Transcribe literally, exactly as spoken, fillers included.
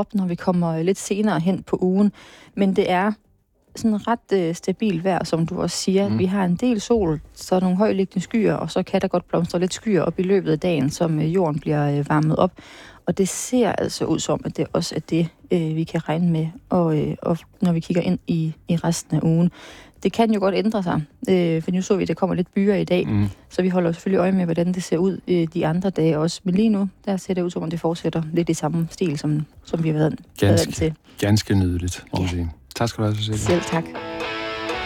op, når vi kommer lidt senere hen på ugen. Men det er sådan ret øh, stabil vejr, som du også siger. Mm. Vi har en del sol, så nogle højliggende skyer, og så kan der godt blomstre lidt skyer op i løbet af dagen, som øh, jorden bliver øh, varmet op. Og det ser altså ud som, at det også er det, øh, vi kan regne med, og, øh, og når vi kigger ind i, i resten af ugen. Det kan jo godt ændre sig, øh, for nu så vi, at der kommer lidt byer i dag, mm. så vi holder selvfølgelig øje med, hvordan det ser ud øh, de andre dage også. Men lige nu, der ser det ud som, at det fortsætter lidt i samme stil, som, som vi har været, ganske, været til. Ganske nydeligt, må man sige. Tak skal du have, Cecilie. Selv tak.